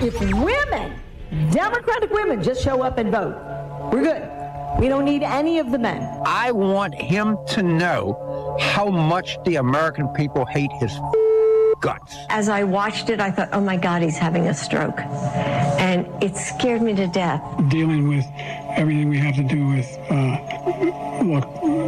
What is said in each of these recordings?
If women, Democratic women, just show up and vote, we're good. We don't need any of the men. I want him to know how much the American people hate his guts. As I watched it, I thought, oh my God, he's having a stroke. And it scared me to death. Dealing with everything we have to do with, look,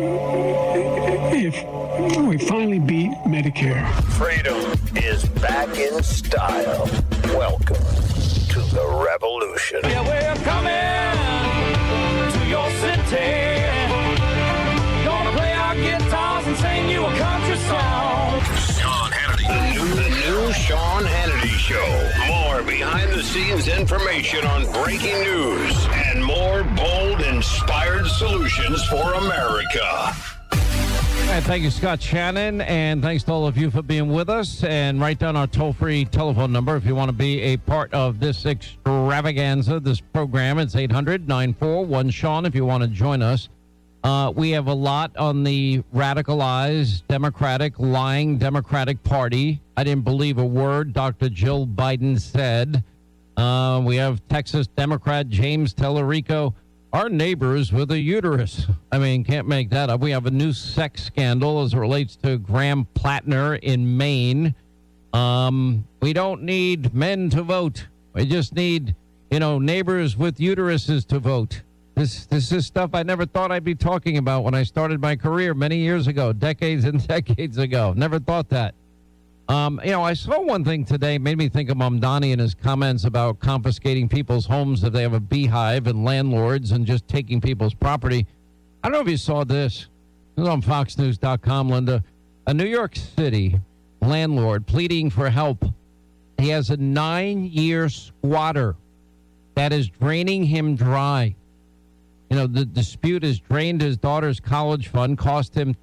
if we finally beat Medicare. Freedom is back in style. Welcome to the revolution. Yeah, we're coming to your city. Gonna play our guitars and sing you a country song. Sean Hannity. The new Sean Hannity Show. More behind-the-scenes information on breaking news and more bold, inspired solutions for America. And thank you, Scott Shannon, and thanks to all of you for being with us. And write down our toll-free telephone number if you want to be a part of this extravaganza, this program. It's 800-941-SEAN if you want to join us. We have a lot on the radicalized, Democratic, lying Democratic Party. I didn't believe a word Dr. Jill Biden said. We have Texas Democrat James Tellerico. Our neighbors with a uterus. I mean, can't make that up. We have a new sex scandal as it relates to Graham Plattner in Maine. We don't need men to vote. We just need, neighbors with uteruses to vote. This is stuff I never thought I'd be talking about when I started my career many years ago, decades and decades ago. Never thought that. I saw one thing today, made me think of Mamdani and his comments about confiscating people's homes if they have a beehive and landlords and just taking people's property. I don't know if you saw this. This is on FoxNews.com, Linda. A New York City landlord pleading for help. He has a 9-year squatter that is draining him dry. The dispute has drained his daughter's college fund, cost him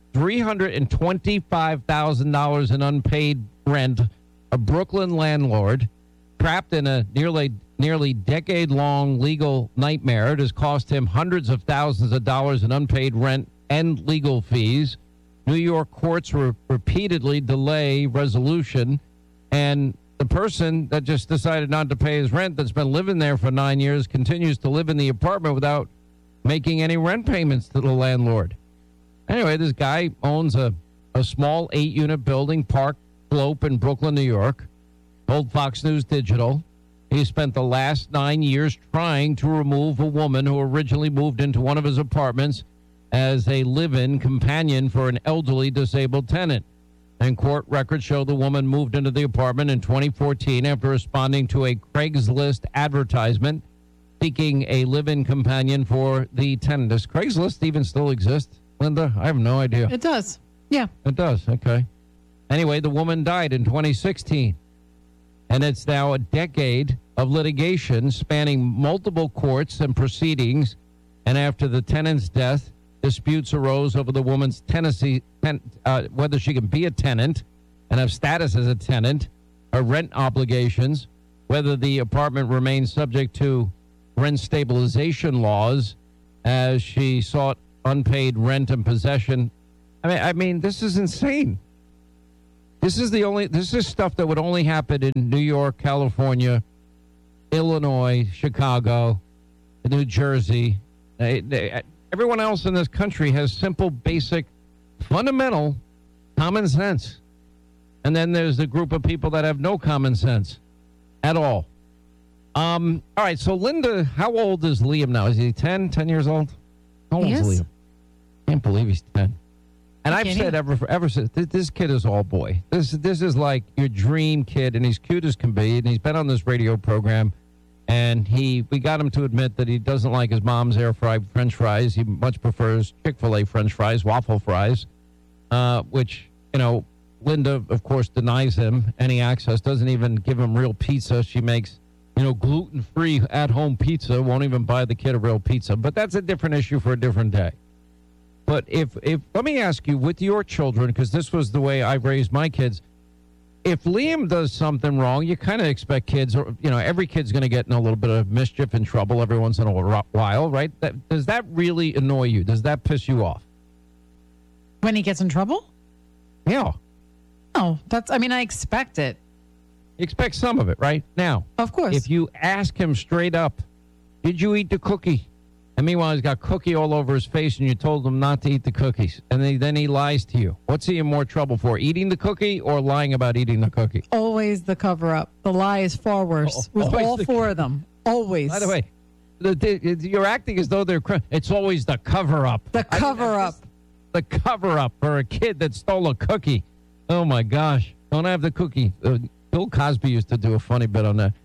$325,000 in unpaid rent. A Brooklyn landlord trapped in a nearly decade-long legal nightmare. It has cost him hundreds of thousands of dollars in unpaid rent and legal fees. New York courts repeatedly delay resolution, and the person that just decided not to pay his rent, that's been living there for 9 years, continues to live in the apartment without making any rent payments to the landlord. Anyway, this guy owns a small 8-unit building, Park Slope in Brooklyn, New York. Told Fox News Digital he spent the last 9 years trying to remove a woman who originally moved into one of his apartments as a live-in companion for an elderly disabled tenant. And court records show the woman moved into the apartment in 2014 after responding to a Craigslist advertisement seeking a live-in companion for the tenant. Does Craigslist even still exist, Linda? I have no idea. It does. Yeah. It does. Okay. Anyway, the woman died in 2016. And it's now a decade of litigation spanning multiple courts and proceedings. And after the tenant's death, disputes arose over the woman's tenancy, whether she can be a tenant and have status as a tenant, her rent obligations, whether the apartment remains subject to rent stabilization laws as she sought unpaid rent and possession. I mean, this is insane. This is stuff that would only happen in New York, California, Illinois, Chicago, New Jersey. Everyone else in this country has simple, basic, fundamental common sense. And then there's the group of people that have no common sense at all. All right, so Linda, how old is Liam now? Is he 10 years old? How old is Liam? Can't believe he's 10. And I've said ever since, this kid is all boy. This is like your dream kid, and he's cute as can be, and he's been on this radio program, and we got him to admit that he doesn't like his mom's air-fried French fries. He much prefers Chick-fil-A French fries, waffle fries, which, Linda, of course, denies him any access, doesn't even give him real pizza. She makes gluten-free at-home pizza, won't even buy the kid a real pizza. But that's a different issue for a different day. But if let me ask you, with your children, because this was the way I raised my kids, if Liam does something wrong, you kind of expect kids, or every kid's going to get in a little bit of mischief and trouble every once in a while, right? Does that really annoy you? Does that piss you off? When he gets in trouble? Yeah. No, I expect it. You expect some of it, right? Now, Of course. if you ask him straight up, did you eat the cookie? And meanwhile, he's got cookie all over his face, and you told him not to eat the cookies. And then he lies to you. What's he in more trouble for, eating the cookie or lying about eating the cookie? Always the cover-up. The lie is far worse with Always all the- four of them. Always. By the way, you're acting as though they're... It's always the cover-up. The cover-up. The cover-up for a kid that stole a cookie. Oh, my gosh. Don't have the cookie. Bill Cosby used to do a funny bit on that.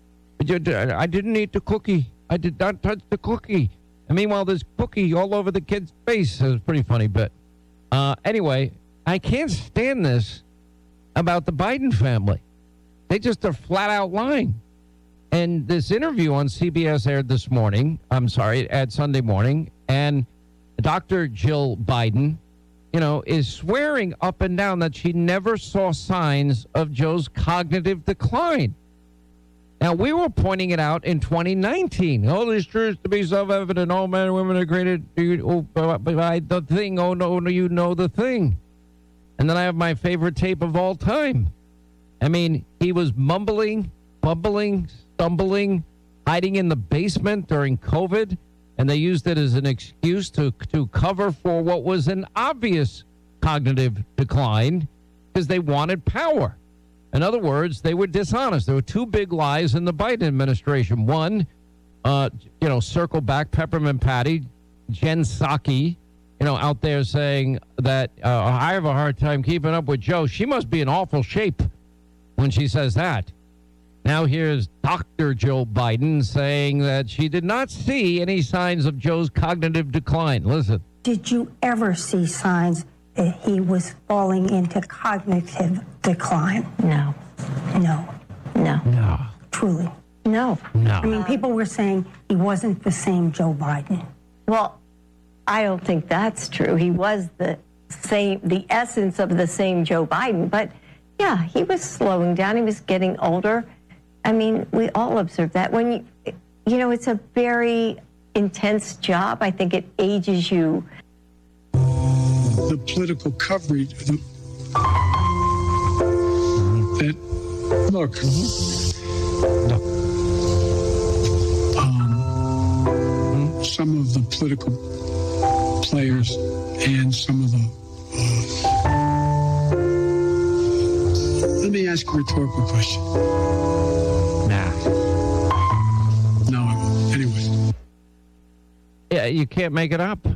I didn't eat the cookie. I did not touch the cookie. And meanwhile, there's cookie all over the kid's face. It was a pretty funny bit. Anyway, I can't stand this about the Biden family. They just are flat out lying. And this interview on CBS aired this morning. I'm sorry, at Sunday morning. And Dr. Jill Biden, is swearing up and down that she never saw signs of Joe's cognitive decline. Now, we were pointing it out in 2019. Oh, this truth to be self-evident. All men and women are created by the thing. Oh, no, you know the thing. And then I have my favorite tape of all time. I mean, he was mumbling, bumbling, stumbling, hiding in the basement during COVID, and they used it as an excuse to cover for what was an obvious cognitive decline because they wanted power. In other words, they were dishonest. There were two big lies in the Biden administration. One, circle back, Peppermint Patty, Jen Psaki, out there saying that I have a hard time keeping up with Joe. She must be in awful shape when she says that. Now here's Dr. Jill Biden saying that she did not see any signs of Joe's cognitive decline. Listen. Did you ever see signs that he was falling into cognitive decline? No. No. No. No. Truly. No. No. I mean, people were saying he wasn't the same Joe Biden. Well, I don't think that's true. He was the essence of the same Joe Biden. But, yeah, he was slowing down. He was getting older. I mean, we all observe that. When it's a very intense job. I think it ages you. The political coverage some of the political players and some of the let me ask a rhetorical question. Nah. No, I won't. Anyways. Yeah, you can't make it up.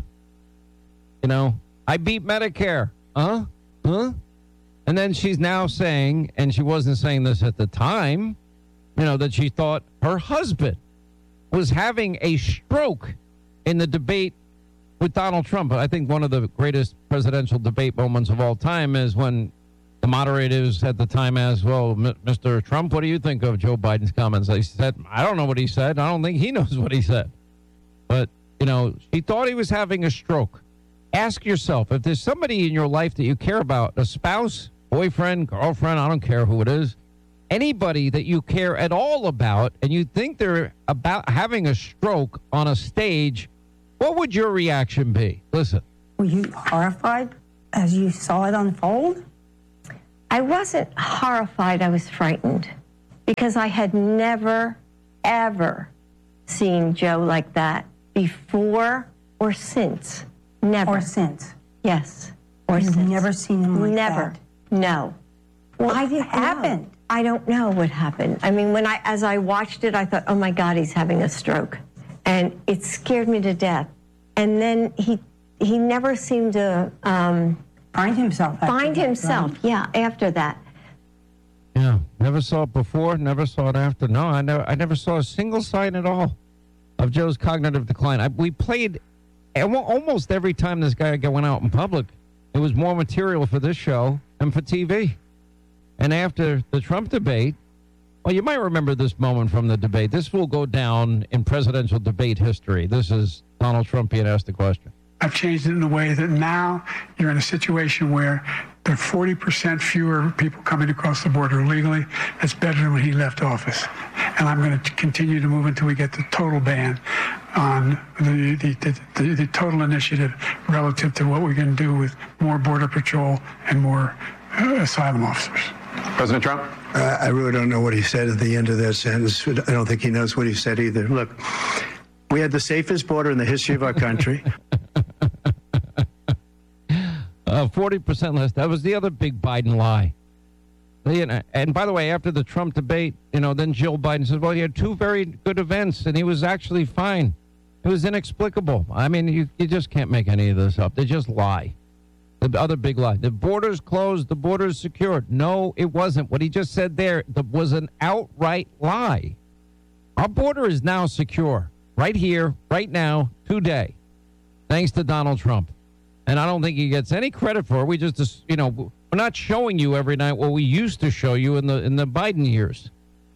I beat Medicare. Huh? And then she's now saying, and she wasn't saying this at the time, that she thought her husband was having a stroke in the debate with Donald Trump. I think one of the greatest presidential debate moments of all time is when the moderators at the time asked, well, Mr. Trump, what do you think of Joe Biden's comments? He said, I don't know what he said. I don't think he knows what he said. But, she thought he was having a stroke. Ask yourself, if there's somebody in your life that you care about, a spouse, boyfriend, girlfriend, I don't care who it is, anybody that you care at all about, and you think they're about having a stroke on a stage, what would your reaction be? Listen. Were you horrified as you saw it unfold? I wasn't horrified. I was frightened because I had never, ever seen Joe like that before or since. Never. Or since? Yes. Or You've since. never seen him like never. that? No. Why did it happen? I don't know what happened. I mean, as I watched it, I thought, oh my God, he's having a stroke. And it scared me to death. And then he never seemed to find himself. After that. Yeah, never saw it before, never saw it after. No, I never saw a single sign at all of Joe's cognitive decline. We played almost every time this guy went out in public. It was more material for this show and for TV. And after the Trump debate, well, you might remember this moment from the debate. This will go down in presidential debate history. This is Donald Trump being asked the question. I've changed it in a way that now you're in a situation where there are 40% fewer people coming across the border illegally. That's better than when he left office. And I'm going to continue to move until we get the total ban on the total initiative relative to what we're going to do with more Border Patrol and more asylum officers. President Trump? I really don't know what he said at the end of that sentence. I don't think he knows what he said either. Look, we had the safest border in the history of our country. 40% less. That was the other big Biden lie. And by the way, after the Trump debate, then Jill Biden says, well, he had two very good events, and he was actually fine. It was inexplicable. I mean, you just can't make any of this up. They just lie. The other big lie. The border's closed. The border's secured. No, it wasn't. What he just said there was an outright lie. Our border is now secure. Right here, right now, today. Thanks to Donald Trump. And I don't think he gets any credit for it. We just, we're not showing you every night what we used to show you in the Biden years.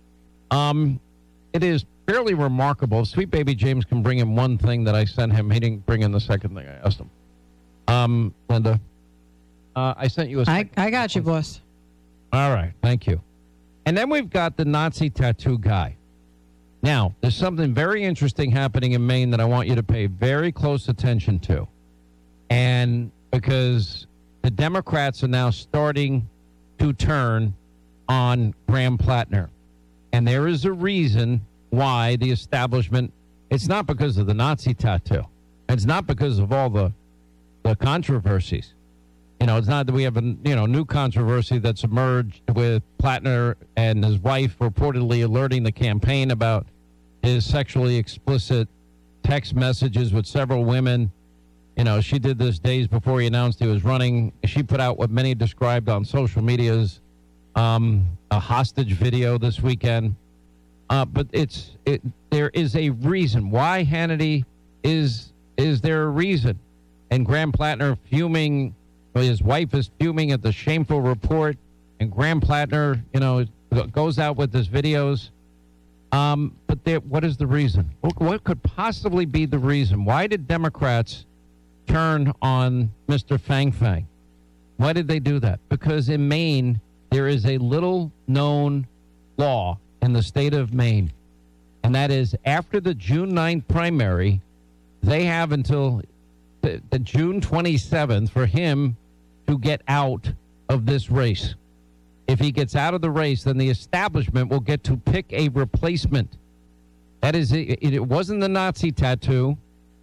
It is fairly remarkable. Sweet baby James can bring him one thing that I sent him. He didn't bring in the second thing I asked him. Linda, I sent you a... I got you, boss. All right. Thank you. And then we've got the Nazi tattoo guy. Now, there's something very interesting happening in Maine that I want you to pay very close attention to. And because the Democrats are now starting to turn on Graham Plattner. And there is a reason why the establishment, it's not because of the Nazi tattoo. It's not because of all the controversies. It's not that we have a new controversy that's emerged with Plattner and his wife reportedly alerting the campaign about his sexually explicit text messages with several women. She did this days before he announced he was running. She put out what many described on social media as a hostage video this weekend. But there is a reason. Why, Hannity? Is there a reason? And Graham Plattner fuming, his wife is fuming at the shameful report, and Graham Plattner, goes out with his videos. But what is the reason? What could possibly be the reason? Why did Democrats turn on Mr. Fang Fang? Why did they do that? Because in Maine, there is a little-known law in the state of Maine, and that is after the June 9th primary, they have until the June 27th for him to get out of this race. If he gets out of the race, then the establishment will get to pick a replacement. That is, it wasn't the Nazi tattoo.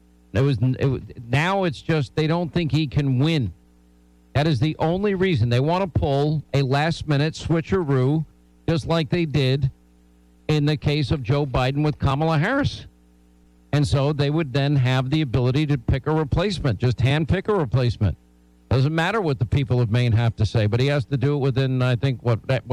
Now it's just they don't think he can win. That is the only reason. They want to pull a last-minute switcheroo, just like they did in the case of Joe Biden with Kamala Harris. And so they would then have the ability to pick a replacement, just hand-pick a replacement. Doesn't matter what the people of Maine have to say, but he has to do it within, I think,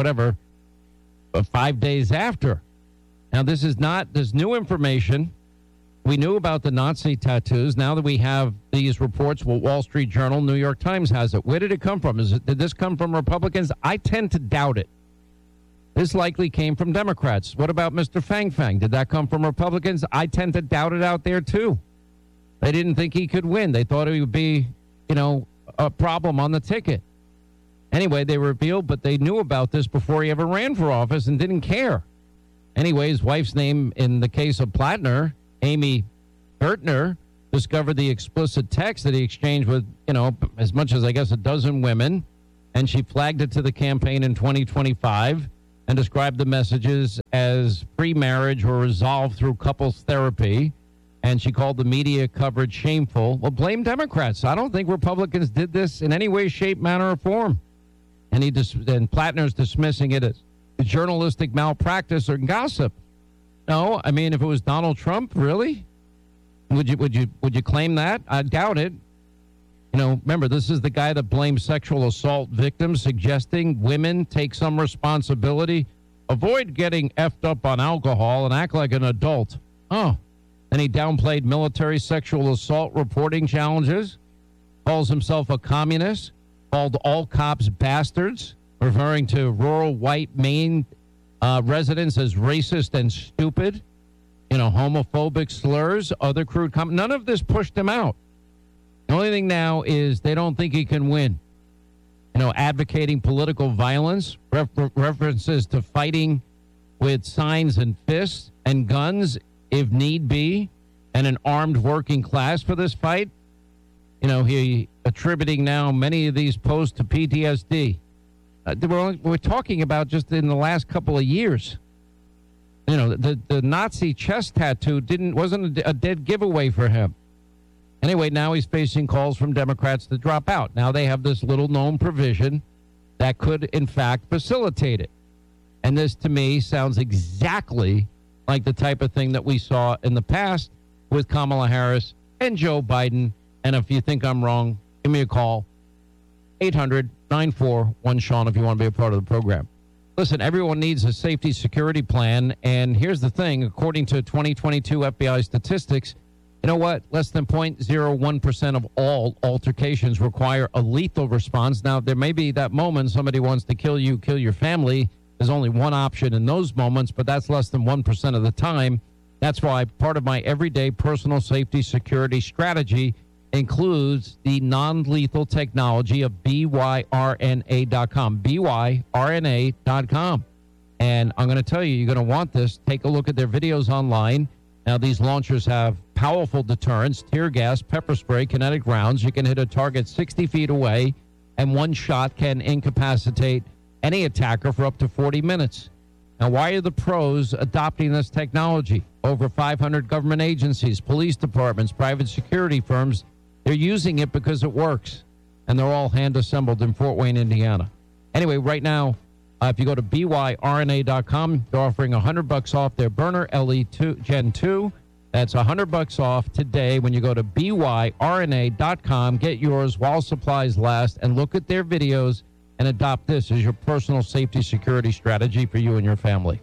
5 days after. Now, there's new information. We knew about the Nazi tattoos. Now that we have these reports, Wall Street Journal, New York Times has it. Where did it come from? Did this come from Republicans? I tend to doubt it. This likely came from Democrats. What about Mr. Fang Fang? Did that come from Republicans? I tend to doubt it out there, too. They didn't think he could win. They thought it would be, a problem on the ticket. Anyway, they revealed, but they knew about this before he ever ran for office and didn't care. Anyway, his wife's name in the case of Plattner, Amy Gertner, discovered the explicit text that he exchanged with, as much as, I guess, a dozen women, and she flagged it to the campaign in 2025 and described the messages as pre-marriage or resolved through couples therapy. And she called the media coverage shameful. Well, blame Democrats. I don't think Republicans did this in any way, shape, manner, or form. And Plattner's dismissing it as journalistic malpractice or gossip. No, I mean, if it was Donald Trump, really? Would you claim that? I doubt it. Remember, this is the guy that blames sexual assault victims, suggesting women take some responsibility. Avoid getting effed up on alcohol and act like an adult. Oh. Then he downplayed military sexual assault reporting challenges, calls himself a communist, called all cops bastards, referring to rural white Maine residents as racist and stupid, homophobic slurs, other crude comments. None of this pushed him out. The only thing now is they don't think he can win. Advocating political violence, references to fighting with signs and fists and guns if need be, and an armed working class for this fight. He attributing now many of these posts to PTSD. We're talking about just in the last couple of years. You know, the Nazi chest tattoo wasn't a dead giveaway for him. Anyway, now he's facing calls from Democrats to drop out. Now they have this little known provision that could, in fact, facilitate it. And this, to me, sounds exactly like the type of thing that we saw in the past with Kamala Harris and Joe Biden. And if you think I'm wrong, give me a call. 800-941-SEAN if you want to be a part of the program. Listen, everyone needs a safety security plan. And here's the thing. According to 2022 FBI statistics, you know what? Less than 0.01% of all altercations require a lethal response. Now, there may be that moment somebody wants to kill you, kill your family. There's only one option in those moments, but that's less than 1% of the time. That's why part of my everyday personal safety security strategy includes the non-lethal technology of BYRNA.com. BYRNA.com. And I'm going to tell you, you're going to want this. Take a look at their videos online. Now, these launchers have powerful deterrents, tear gas, pepper spray, kinetic rounds. You can hit a target 60 feet away, and one shot can incapacitate any attacker for up to 40 minutes. Now, why are the pros adopting this technology? Over 500 government agencies, police departments, private security firms, they're using it because it works. And they're all hand-assembled in Fort Wayne, Indiana. Anyway, right now, if you go to BYRNA.com, they're offering $100 off their burner LE2 Gen 2. That's $100 off today when you go to BYRNA.com. Get yours while supplies last and look at their videos and adopt this as your personal safety security strategy for you and your family.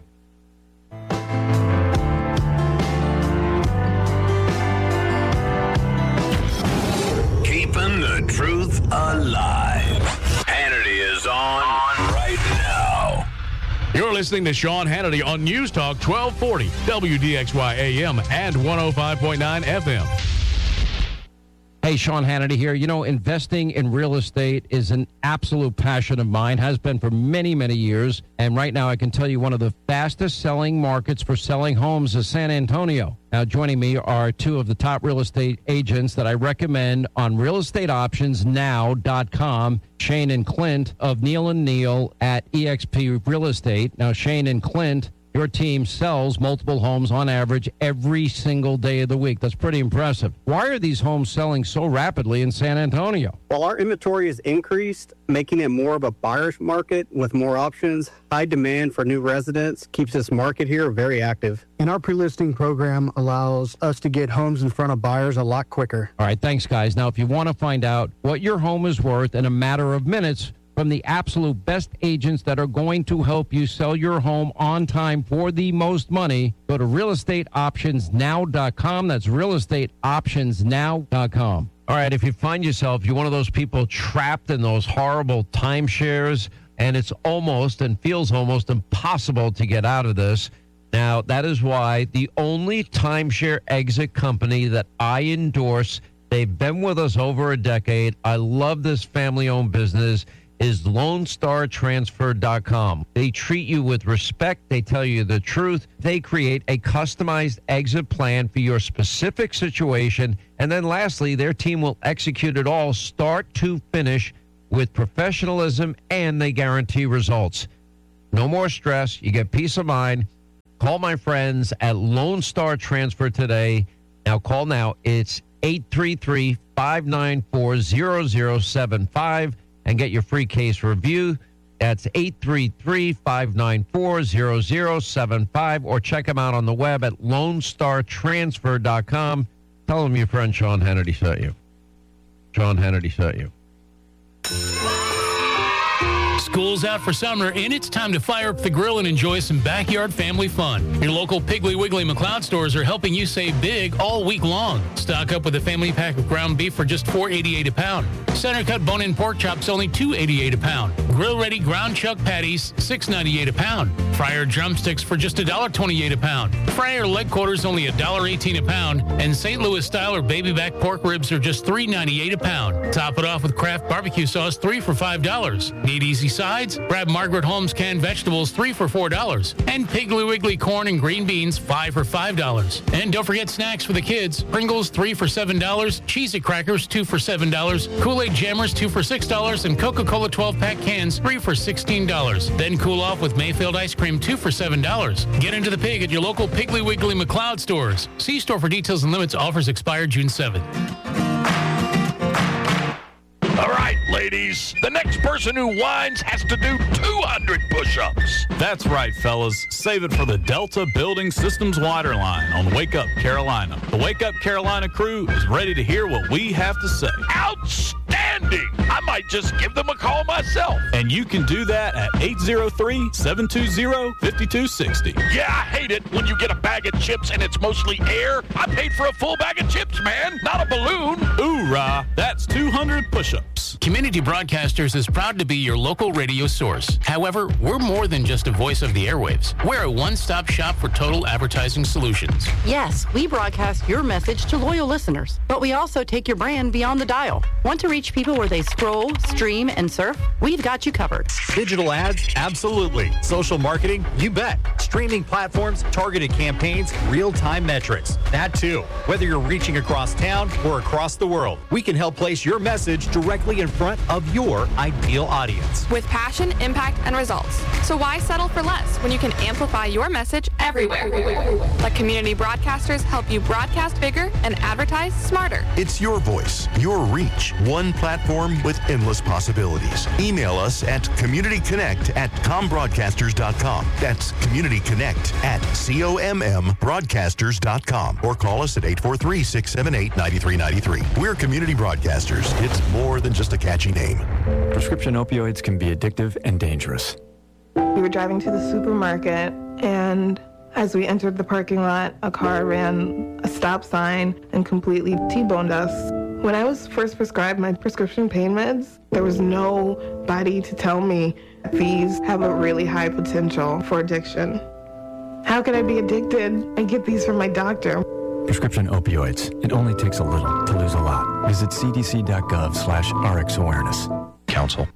Keeping the truth alive. Hannity is on right now. You're listening to Sean Hannity on News Talk 1240, WDXY AM and 105.9 FM. Hey, Sean Hannity here. You know, investing in real estate is an absolute passion of mine, has been for many, many years. And right now I can tell you one of the fastest selling markets for selling homes is San Antonio. Now, joining me are two of the top real estate agents that I recommend on realestateoptionsnow.com, Shane and Clint of Neal & Neal at eXp Real Estate. Now, Shane and Clint, your team sells multiple homes on average every single day of the week. That's pretty impressive. Why are these homes selling so rapidly in San Antonio? Well, our inventory has increased, making it more of a buyer's market with more options. High demand for new residents keeps this market here very active. And our pre-listing program allows us to get homes in front of buyers a lot quicker. All right, thanks, guys. Now, if you want to find out what your home is worth in a matter of minutes, from the absolute best agents that are going to help you sell your home on time for the most money, go to realestateoptionsnow.com. That's realestateoptionsnow.com. All right, if you find yourself, you're one of those people trapped in those horrible timeshares, and it's almost and feels almost impossible to get out of this. Now, that is why the only timeshare exit company that I endorse, they've been with us over a decade. I love this family-owned business, is LoneStarTransfer.com. They treat you with respect. They tell you the truth. They create a customized exit plan for your specific situation. And then lastly, their team will execute it all start to finish with professionalism, and they guarantee results. No more stress. You get peace of mind. Call my friends at Lone Star Transfer today. Now, call now. It's 833-594-0075. And get your free case review. That's 833-594-0075. Or check them out on the web at LoneStarTransfer.com. Tell them your friend Sean Hannity sent you. Sean Hannity sent you. School's out for summer, and it's time to fire up the grill and enjoy some backyard family fun. Your local Piggly Wiggly McLeod stores are helping you save big all week long. Stock up with a family pack of ground beef for just $4.88 a pound. Center cut bone-in pork chops only $2.88 a pound. Grill-ready ground chuck patties $6.98 a pound. Fryer drumsticks for just $1.28 a pound. Fryer leg quarters only $1.18 a pound. And St. Louis style or baby back pork ribs are just $3.98 a pound. Top it off with Kraft barbecue sauce, 3 for $5. Need easy sides? Grab Margaret Holmes canned vegetables, 3 for $4. And Piggly Wiggly corn and green beans, 5 for $5. And don't forget snacks for the kids. Pringles, 3 for $7. Cheez-It crackers, 2 for $7. Kool-Aid jammers, 2 for $6. And Coca-Cola 12-pack cans, cans, 3 for $16. Then cool off with Mayfield ice cream, 2 for $7. Get into the pig at your local Piggly Wiggly McLeod stores. See store for details and limits. Offers expire June 7th. All right, ladies. The next person who whines has to do 200 push-ups. That's right, fellas. Save it for the Delta Building Systems Waterline on Wake Up Carolina. The Wake Up Carolina crew is ready to hear what we have to say. Outstanding! I might just give them a call myself. And you can do that at 803-720-5260. Yeah, I hate it when you get a bag of chips and it's mostly air. I paid for a full bag of chips, man, not a balloon. Hoorah! That's 200 push-ups. Community Broadcasters is proud to be your local radio source. However, we're more than just a voice of the airwaves. We're a one-stop shop for total advertising solutions. Yes, we broadcast your message to loyal listeners, but we also take your brand beyond the dial. Want to reach people where they scroll, stream, and surf? We've got you covered. Digital ads? Absolutely. Social marketing? You bet. Streaming platforms, targeted campaigns, real-time metrics. That too. Whether you're reaching across town or across the world, we can help place your message directly in front of your ideal audience. With passion, impact, and results. So why settle for less when you can amplify your message everywhere? Let Community Broadcasters help you broadcast bigger and advertise smarter. It's your voice, your reach, one platform with endless possibilities. Email us at communityconnect@combroadcasters.com. That's communityconnect@COMMbroadcasters.com. Or call us at 843-678-9393. We're Community Broadcasters. It's more than just a catchy name. Prescription opioids can be addictive and dangerous. We were driving to the supermarket, and as we entered the parking lot, a car ran a stop sign and completely T-boned us. When I was first prescribed my prescription pain meds, there was nobody to tell me these have a really high potential for addiction. How could I be addicted? I get these from my doctor. Prescription opioids. It only takes a little to lose a lot. Visit cdc.gov/RX awareness. Council.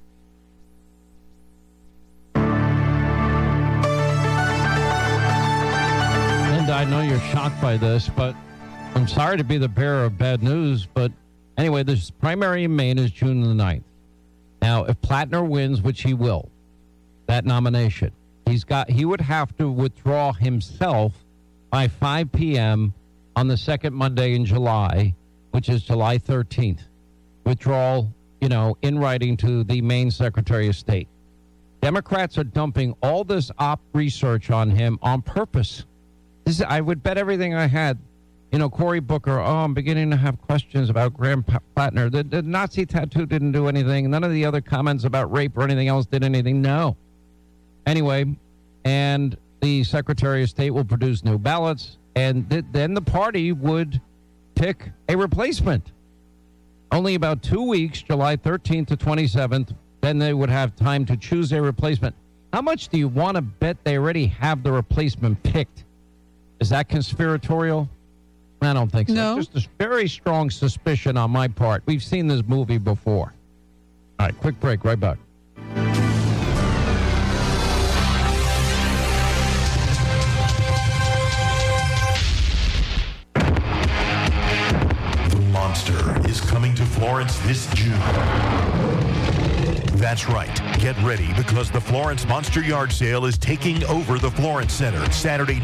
Linda, I know you're shocked by this, but I'm sorry to be the bearer of bad news, but anyway, this primary in Maine is June the 9th. Now, if Plattner wins, which he will, that nomination, he would have to withdraw himself by 5 p.m. on the second Monday in July, which is July 13th. Withdrawal, in writing to the Maine Secretary of State. Democrats are dumping all this research on him on purpose. I would bet everything I had. Cory Booker, I'm beginning to have questions about Graham Plattner. The Nazi tattoo didn't do anything. None of the other comments about rape or anything else did anything. No. Anyway, and the Secretary of State will produce new ballots, and then the party would pick a replacement. Only about 2 weeks, July 13th to 27th, then they would have time to choose a replacement. How much do you want to bet they already have the replacement picked? Is that conspiratorial? I don't think so. No. Just a very strong suspicion on my part. We've seen this movie before. All right, quick break. Right back. The Monster is coming to Florence this June. That's right. Get ready because the Florence Monster Yard Sale is taking over the Florence Center Saturday,